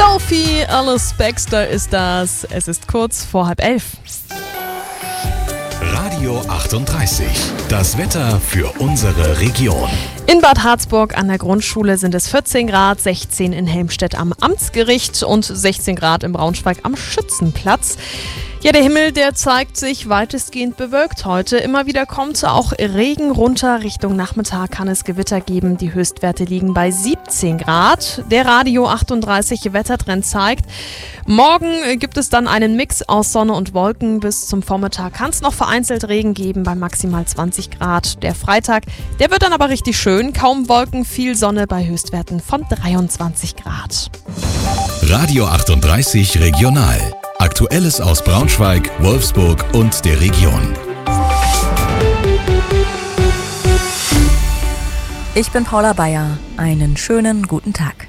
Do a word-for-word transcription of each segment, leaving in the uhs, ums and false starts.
Sophie Alice Baxter ist das. Es ist kurz vor halb elf. Radio achtunddreißig. Das Wetter für unsere Region. In Bad Harzburg an der Grundschule sind es vierzehn Grad, sechzehn in Helmstedt am Amtsgericht und sechzehn Grad in Braunschweig am Schützenplatz. Ja, der Himmel, der zeigt sich weitestgehend bewölkt heute. Immer wieder kommt auch Regen runter. Richtung Nachmittag kann es Gewitter geben. Die Höchstwerte liegen bei siebzehn Grad. Der Radio achtunddreißig Wettertrend zeigt, morgen gibt es dann einen Mix aus Sonne und Wolken. Bis zum Vormittag kann es noch vereinzelt Regen geben bei maximal zwanzig Grad. Der Freitag, der wird dann aber richtig schön. Kaum Wolken, viel Sonne bei Höchstwerten von dreiundzwanzig Grad. Radio achtunddreißig Regional. Aktuelles aus Braunschweig, Wolfsburg und der Region. Ich bin Paula Bayer. Einen schönen guten Tag.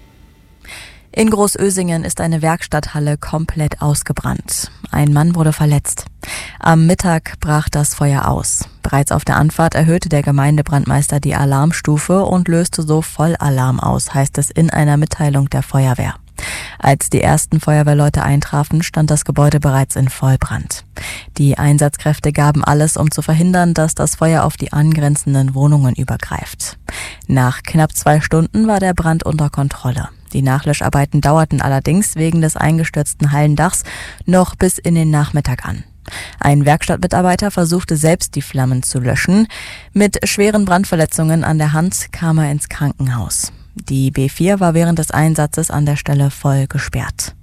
In Großösingen ist eine Werkstatthalle komplett ausgebrannt. Ein Mann wurde verletzt. Am Mittag brach das Feuer aus. Bereits auf der Anfahrt erhöhte der Gemeindebrandmeister die Alarmstufe und löste so Vollalarm aus, heißt es in einer Mitteilung der Feuerwehr. Als die ersten Feuerwehrleute eintrafen, stand das Gebäude bereits in Vollbrand. Die Einsatzkräfte gaben alles, um zu verhindern, dass das Feuer auf die angrenzenden Wohnungen übergreift. Nach knapp zwei Stunden war der Brand unter Kontrolle. Die Nachlöscharbeiten dauerten allerdings wegen des eingestürzten Hallendachs noch bis in den Nachmittag an. Ein Werkstattmitarbeiter versuchte selbst die Flammen zu löschen. Mit schweren Brandverletzungen an der Hand kam er ins Krankenhaus. Die B vier war während des Einsatzes an der Stelle voll gesperrt.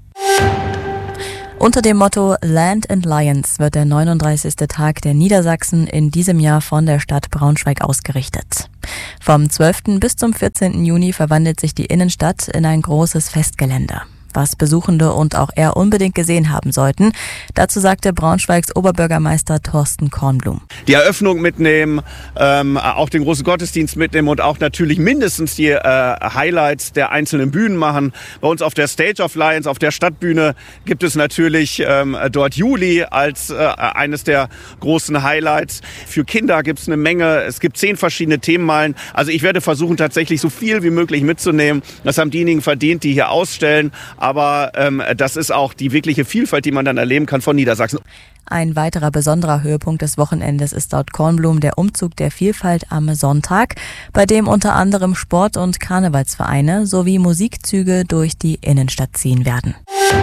Unter dem Motto Land and Lions wird der neununddreißigste Tag der Niedersachsen in diesem Jahr von der Stadt Braunschweig ausgerichtet. Vom zwölften bis zum vierzehnten Juni verwandelt sich die Innenstadt in ein großes Festgelände. Was Besuchende und auch er unbedingt gesehen haben sollten. Dazu sagte Braunschweigs Oberbürgermeister Thorsten Kornblum. Die Eröffnung mitnehmen, ähm, auch den großen Gottesdienst mitnehmen und auch natürlich mindestens die äh, Highlights der einzelnen Bühnen machen. Bei uns auf der Stage of Lions, auf der Stadtbühne, gibt es natürlich ähm, dort Juli als äh, eines der großen Highlights. Für Kinder gibt es eine Menge, es gibt zehn verschiedene Themenmalen. Also ich werde versuchen, tatsächlich so viel wie möglich mitzunehmen. Das haben diejenigen verdient, die hier ausstellen. Aber ähm, das ist auch die wirkliche Vielfalt, die man dann erleben kann von Niedersachsen. Ein weiterer besonderer Höhepunkt des Wochenendes ist laut Kornblum der Umzug der Vielfalt am Sonntag, bei dem unter anderem Sport- und Karnevalsvereine sowie Musikzüge durch die Innenstadt ziehen werden.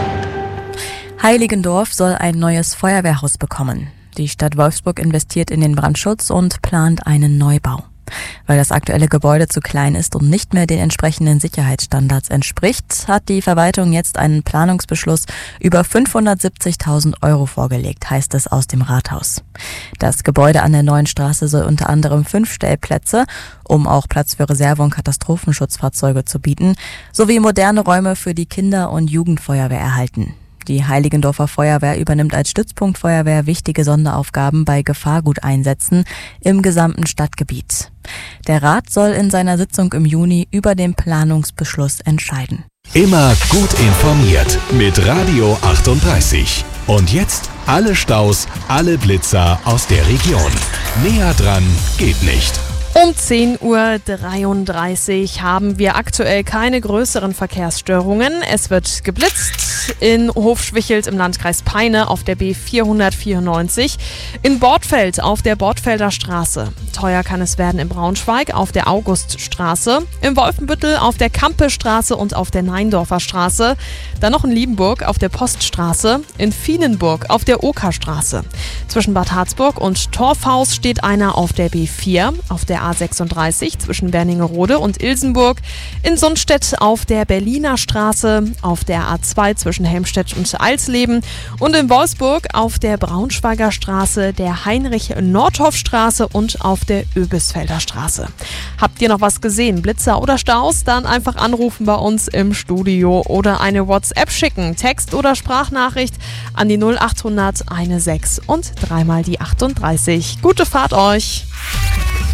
Heiligendorf soll ein neues Feuerwehrhaus bekommen. Die Stadt Wolfsburg investiert in den Brandschutz und plant einen Neubau. Weil das aktuelle Gebäude zu klein ist und nicht mehr den entsprechenden Sicherheitsstandards entspricht, hat die Verwaltung jetzt einen Planungsbeschluss über fünfhundertsiebzigtausend Euro vorgelegt, heißt es aus dem Rathaus. Das Gebäude an der Neuen Straße soll unter anderem fünf Stellplätze, um auch Platz für Reserve- und Katastrophenschutzfahrzeuge zu bieten, sowie moderne Räume für die Kinder- und Jugendfeuerwehr erhalten. Die Heiligendorfer Feuerwehr übernimmt als Stützpunktfeuerwehr wichtige Sonderaufgaben bei Gefahrguteinsätzen im gesamten Stadtgebiet. Der Rat soll in seiner Sitzung im Juni über den Planungsbeschluss entscheiden. Immer gut informiert mit Radio achtunddreißig. Und jetzt alle Staus, alle Blitzer aus der Region. Näher dran geht nicht. Um zehn Uhr dreiunddreißig haben wir aktuell keine größeren Verkehrsstörungen. Es wird geblitzt in Hofschwichelt im Landkreis Peine auf der B vierhundertvierundneunzig, in Bortfeld auf der Bortfelder Straße. Teuer kann es werden in Braunschweig auf der Auguststraße, im Wolfenbüttel auf der Kampestraße und auf der Neindorfer Straße, dann noch in Liebenburg auf der Poststraße, in Fienenburg auf der Okerstraße. Zwischen Bad Harzburg und Torfhaus steht einer auf der B vier, auf der A sechsunddreißig zwischen Wernigerode und Ilsenburg, in Sundstedt auf der Berliner Straße, auf der A zwei zwischen Helmstedt und Alsleben und in Wolfsburg auf der Braunschweiger Straße, der Heinrich-Nordhoff-Straße und auf der Öbisfelder Straße. Habt ihr noch was gesehen, Blitzer oder Staus? Dann einfach anrufen bei uns im Studio oder eine WhatsApp schicken, Text- oder Sprachnachricht an die null achthundert sechzehn und dreimal die achtunddreißig. Gute Fahrt euch!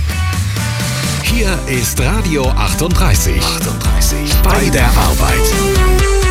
Hier ist Radio achtunddreißig. achtunddreißig. Bei der Arbeit.